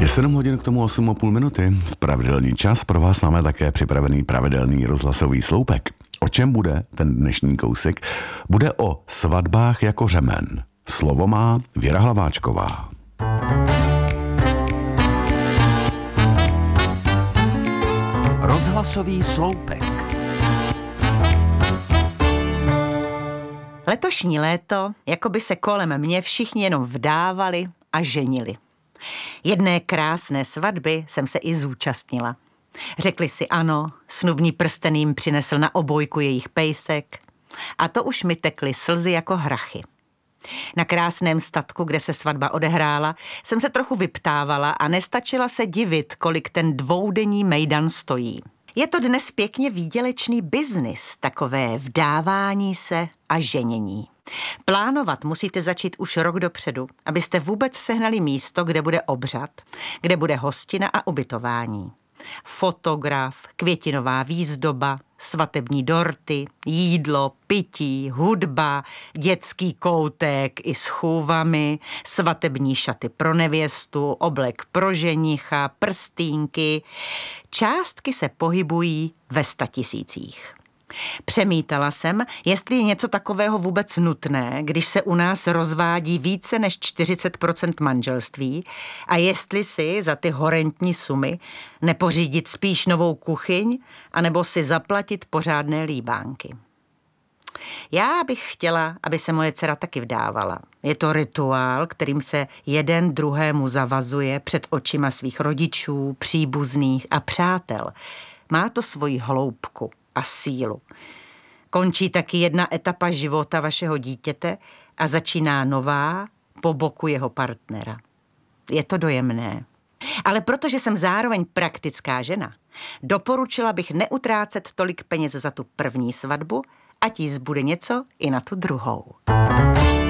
Je 7 hodin k tomu 8,5 minuty. V pravidelný čas pro vás máme také připravený pravidelný rozhlasový sloupek. O čem bude ten dnešní kousek? Bude o svatbách jako řemen. Slovo má Věra Hlaváčková. Rozhlasový sloupek. Letošní léto, jako by se kolem mě všichni jenom vdávali a ženili. Jedné krásné svatby jsem se i zúčastnila. Řekli si ano, snubní prsten jim přinesl na obojku jejich pejsek a to už mi tekly slzy jako hrachy. Na krásném statku, kde se svatba odehrála, jsem se trochu vyptávala a nestačila se divit, kolik ten dvoudenní mejdan stojí. Je to dnes pěkně výdělečný biznis, takové vdávání se a ženění. Plánovat musíte začít už rok dopředu, abyste vůbec sehnali místo, kde bude obřad, kde bude hostina a ubytování. Fotograf, květinová výzdoba, svatební dorty, jídlo, pití, hudba, dětský koutek i s chůvami, svatební šaty pro nevěstu, oblek pro ženicha, prstýnky. Částky se pohybují ve 100 000. Přemítala jsem, jestli je něco takového vůbec nutné, když se u nás rozvádí více než 40% manželství a jestli si za ty horentní sumy nepořídit spíš novou kuchyň anebo si zaplatit pořádné líbánky. Já bych chtěla, aby se moje dcera taky vdávala. Je to rituál, kterým se jeden druhému zavazuje před očima svých rodičů, příbuzných a přátel. Má to svoji hloubku a sílu. Končí taky jedna etapa života vašeho dítěte a začíná nová po boku jeho partnera. Je to dojemné. Ale protože jsem zároveň praktická žena, doporučila bych neutrácet tolik peněz za tu první svatbu, ať jí zbude něco i na tu druhou.